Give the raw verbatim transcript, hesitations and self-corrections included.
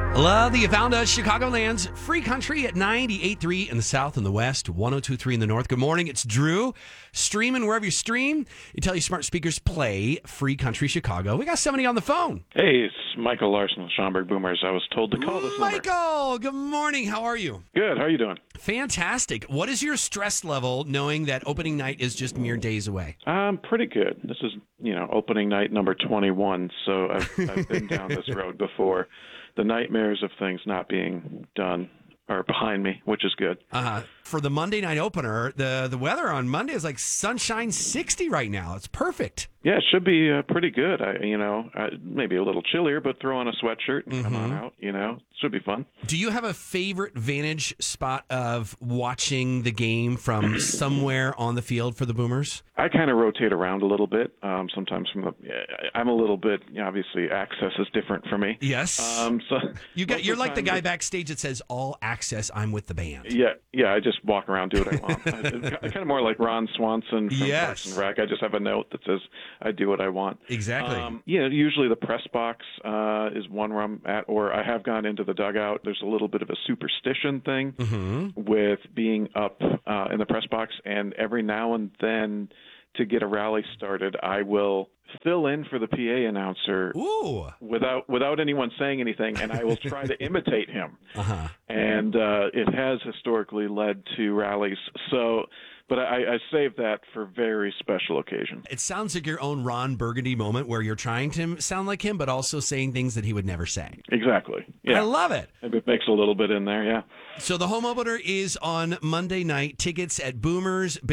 Love that you found us. Chicagoland's free country at ninety-eight point three in the south and the west, one oh two point three in the north. Good morning. It's Drew. Streaming wherever you stream. You tell your smart speakers play Free Country Chicago. We got somebody on the phone. Hey, it's Michael Larson with Schaumburg Boomers. I was told to call this number. Michael, good morning. How are you? Good. How are you doing? Fantastic. What is your stress level knowing that opening night is just mere days away? Um, pretty good. This is, you know, opening night number twenty-one, so I've, I've been down this road before. The nightmares of things not being done are behind me, which is good. Uh, for the Monday night opener, the, the weather on Monday is like sunshine sixty right now. It's perfect. Yeah, it should be uh, pretty good. I, you know, uh, maybe a little chillier, but throw on a sweatshirt and mm-hmm. come on out. You know, should be fun. Do you have a favorite vantage spot of watching the game from somewhere on the field for the Boomers? I kind of rotate around a little bit. Um, sometimes from the, I'm a little bit. You know, obviously, access is different for me. Yes. Um, so you got. You're like the guy backstage that says all access. I'm with the band. Yeah, yeah. I just walk around, do what I want. I, kind of more like Ron Swanson from yes. Parks and Rec. I just have a note that says I do what I want. Exactly. Um, yeah, usually the press box uh, is one where I'm at, or I have gone into the dugout. There's a little bit of a superstition thing mm-hmm. with being up uh, in the press box, and every now and then to get a rally started, I will fill in for the P A announcer Ooh. without without anyone saying anything, and I will try to imitate him. Uh-huh. And uh, it has historically led to rallies. So, but I, I save that for very special occasions. It sounds like your own Ron Burgundy moment where you're trying to sound like him, but also saying things that he would never say. Exactly. Yeah. I love it. Maybe it makes a little bit in there, yeah. So the home opener is on Monday night. Tickets at Boomers.